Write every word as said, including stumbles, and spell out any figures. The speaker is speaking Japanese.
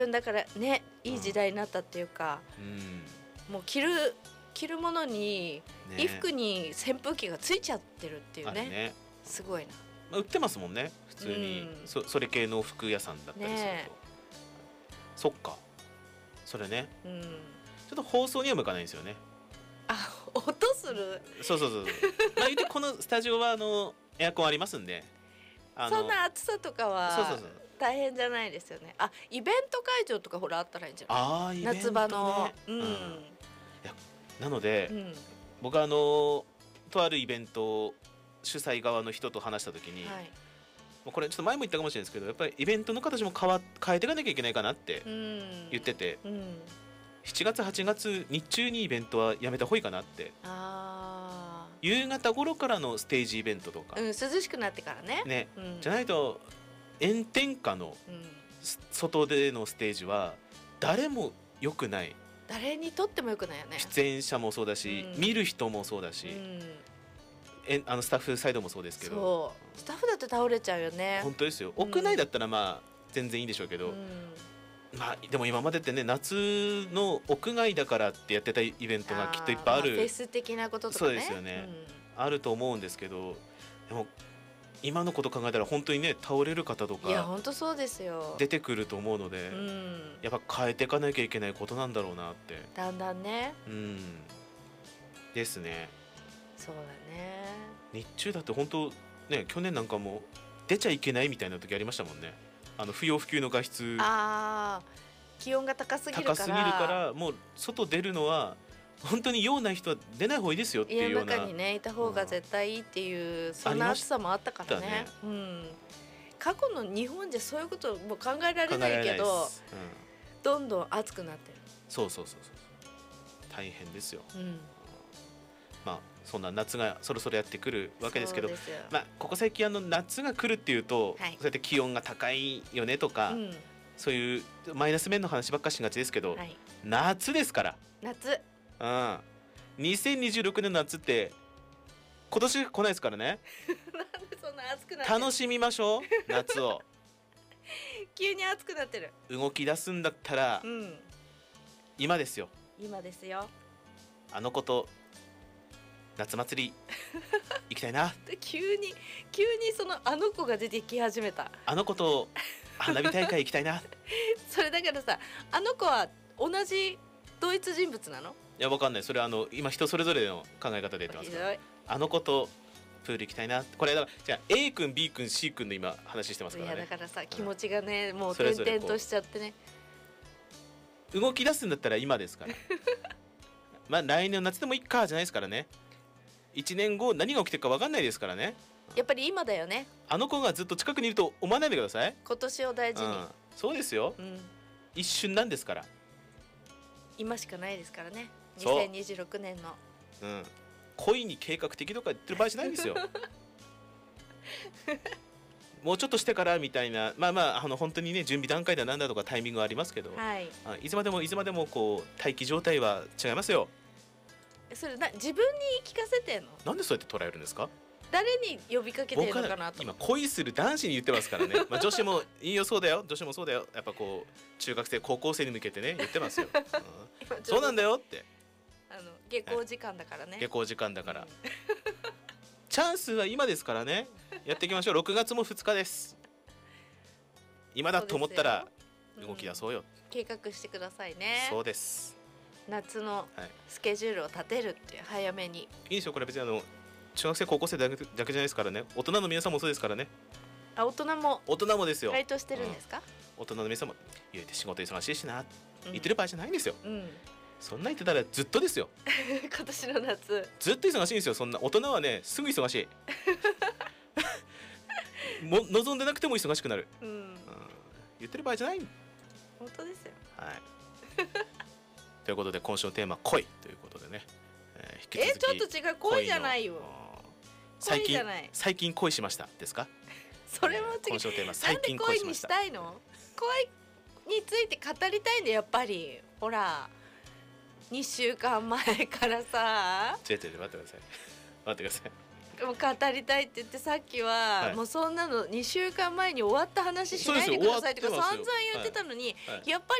だからね、いい時代になったっていうか、 うん、 もう着る着るものに、ね、衣服に扇風機がついちゃってるっていうね、ね、すごいな。 まあ、売ってますもんね普通に、うん、そ, それ系の服屋さんだったりすると、ね、そっかそれね、うん、ちょっと放送には向かないんですよね。 あ、音する。 そうそうそうまあ言ってこのスタジオはあのエアコンありますんで、 あのそんな暑さとかは大変じゃないですよね。あ、イベント会場とかほらあったらいいんじゃない。 あ、イベントね、 夏場の、うんうん、いやなので、うん、僕はあのとあるイベント主催側の人と話したときに、はい、もうこれちょっと前も言ったかもしれないですけど、やっぱりイベントの形も変わ変えていかなきゃいけないかなって言ってて、うんうん、しちがつはちがつ日中にイベントはやめた方がいいかなって。あ、夕方頃からのステージイベントとか、 うん、涼しくなってからね、 ね、うん、じゃないと炎天下の外でのステージは誰も良くない。 誰にとっても良くないよね。 出演者もそうだし、うん、見る人もそうだし、うん、えあのスタッフサイドもそうですけど、 そうスタッフだって倒れちゃうよね。 本当ですよ。屋内だったらまあ全然いいんでしょうけど、うん、まあ、でも今までってね、夏の屋外だからってやってたイベントがきっといっぱいある、 まあ、フェス的なこととかね、 そうですよね、うん、あると思うんですけど、でも今のこと考えたら本当にね、倒れる方とかいや本当そうですよ、 出てくると思うので、うん、やっぱ変えていかなきゃいけないことなんだろうなってだんだんね、 うん、ですね。 そうだね。 日中だって本当ね、去年なんかも出ちゃいけないみたいな時ありましたもんね。あの不要不急の外出、 あ、気温が高すぎるから高すぎるからもう外出るのは本当に用ない人は出ない方がいいですよっていうような、 家の中にねいた方が絶対いいっていう、うん、そんな暑さもあったからね、ね、うん、過去の日本じゃそういうことも考えられないけど、うん、どんどん暑くなってる。 そうそうそうそう、大変ですよ、うん、まあそんな夏がそろそろやってくるわけですけど、まあ、ここ最近あの夏が来るっていうと、はい、そうやって気温が高いよねとか、うん、そういうマイナス面の話ばっかしがちですけど、はい、夏ですから。 夏、 うん、にせんにじゅうろくねんの夏って今年来ないですからねなんでそんな暑くなってる。 楽しみましょう夏を急に暑くなってる。 動き出すんだったら、うん、今ですよ。 今ですよ。 あの子と夏祭り行きたいな急に急にそのあの子が出てき始めた。 あの子と花火大会行きたいなそれだからさ、あの子は同じ同一人物なの？ いやわかんない。それはあの今人それぞれの考え方で言ってますから、あの子とプール行きたいな。これだからじゃあ A 君 B 君 C 君の今話してますからね。 いやだからさ、気持ちがね、うん、もう転々としちゃってね。 動き出すんだったら今ですからまあ来年の夏でもいいかじゃないですからね。いちねんご何が起きてるか分かんないですからね。 やっぱり今だよね。 あの子がずっと近くにいると思わないでください。 今年を大事に、うん、 そうですよ、うん、一瞬なんですから。 今しかないですからね、にせんにじゅうろくねんの、 うん、恋に計画的とか言ってる場合じゃないんですよもうちょっとしてからみたいな、まあまあ、あの本当にね準備段階ではなんだとかタイミングはありますけど、はい、いつまでもいつまでもこう待機状態は違いますよ。 それな自分に言い聞かせてんの？ なんでそうやって捉えるんですか？ 誰に呼びかけてるのかなと。 今恋する男子に言ってますからね、まあ、女子もいいよ、そうだよ、女子もそうだよ、やっぱこう中学生高校生に向けてね言ってますよ、うん、そうなんだよってあの下校時間だからね、 下校時間だから、うん、チャンスは今ですからね。やっていきましょう。ろくがつもふつかです。今だと思ったら動き出そうよ、うん、 計画してくださいね。 そうです。 夏のスケジュールを立てるっていう早めに。いいですよ、これ別にあの中学生高校生だけ、だけじゃないですからね。大人の皆さんもそうですからね。 あ、大人も大人もですよ。 バイトしてるんですか？ うん、大人の皆さんも言うて仕事忙しいしな、うん、言ってる場合じゃないんですよ、うん、そんな言ってたらずっとですよ今年の夏ずっと忙しいんですよ。そんな大人はねすぐ忙しいも望んでなくても忙しくなる、うんうん、言ってる場合じゃない。 本当ですよ。 はいということで今週のテーマは恋ということでね、 えー、引き続きえちょっと違う、恋じゃないよ。 最近最近恋しましたですか？ それも違う。 今週のテーマ最近恋しました。 なんで恋にしたいの？恋について語りたいんだやっぱり。ほらにしゅうかんまえからさ。 違う違う待ってください待ってください。 もう語りたいって言ってさっきは、はい、もうそんなのにしゅうかんまえに終わった話しないでくださいとか散々言ってたのに、はいはい、やっぱり